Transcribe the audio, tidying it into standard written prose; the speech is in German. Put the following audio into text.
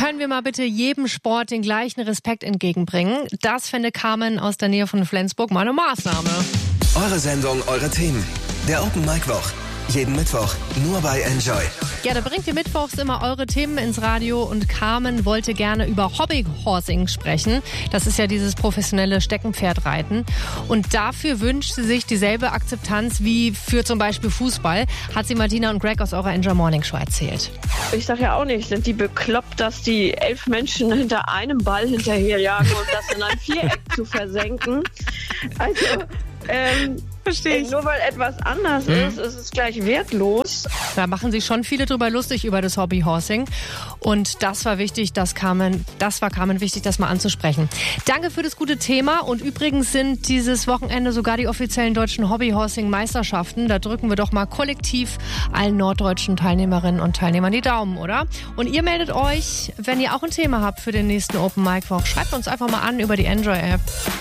Können wir mal bitte jedem Sport den gleichen Respekt entgegenbringen? Das fände Carmen aus der Nähe von Flensburg mal eine Maßnahme. Eure Sendung, eure Themen. Der Open Mic Woch. Jeden Mittwoch nur bei Enjoy. Ja, da bringt ihr mittwochs immer eure Themen ins Radio und Carmen wollte gerne über Hobbyhorsing sprechen. Das ist ja dieses professionelle Steckenpferdreiten. Und dafür wünscht sie sich dieselbe Akzeptanz wie für zum Beispiel Fußball, hat sie Martina und Greg aus eurer Enjoy Morning Show erzählt. Ich sag ja auch nicht, sind die bekloppt, dass die 11 Menschen hinter einem Ball hinterherjagen und das in ein Viereck zu versenken. Also, Verstehe ich. Nur weil etwas anders ist es gleich wertlos. Da machen sich schon viele drüber lustig über das Hobbyhorsing. Und das war wichtig, Carmen wichtig, das mal anzusprechen. Danke für das gute Thema. Und übrigens sind dieses Wochenende sogar die offiziellen deutschen Hobbyhorsing-Meisterschaften. Da drücken wir doch mal kollektiv allen norddeutschen Teilnehmerinnen und Teilnehmern die Daumen, oder? Und ihr meldet euch, wenn ihr auch ein Thema habt für den nächsten Open Mic Woch. Schreibt uns einfach mal an über die Enjoy-App.